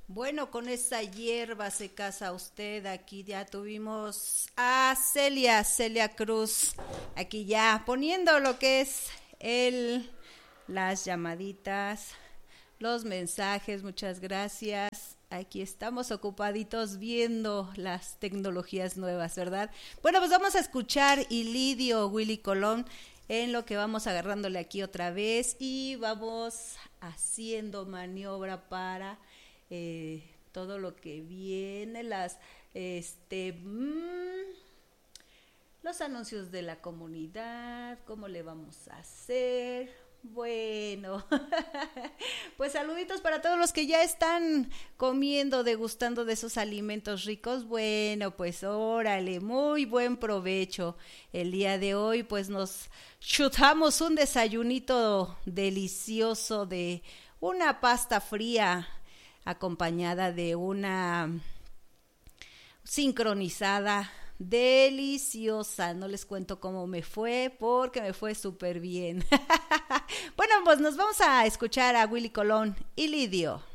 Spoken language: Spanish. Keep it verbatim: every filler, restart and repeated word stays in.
Bueno, con esa hierba se casa usted. Aquí ya tuvimos a Celia, Celia Cruz. Aquí ya poniendo lo que es el, las llamaditas, los mensajes. Muchas gracias. Aquí estamos ocupaditos viendo las tecnologías nuevas, ¿verdad? Bueno, pues vamos a escuchar Ilidio, Willy Colón, en lo que vamos agarrándole aquí otra vez y vamos haciendo maniobra para eh, todo lo que viene, las, este, mmm, los anuncios de la comunidad, cómo le vamos a hacer. Bueno, pues saluditos para todos los que ya están comiendo, degustando de esos alimentos ricos. Bueno, pues órale, muy buen provecho. El día de hoy pues nos chutamos un desayunito delicioso de una pasta fría acompañada de una sincronizada deliciosa. No les cuento cómo me fue porque me fue súper bien. Bueno, pues nos vamos a escuchar a Willy Colón y Lidio.